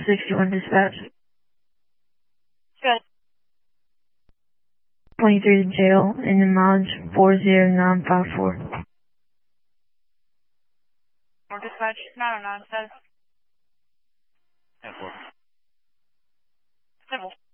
61 dispatch. Good. 23 to jail in the mileage 40954. More dispatch, 909 says. Yeah, 4. Civil.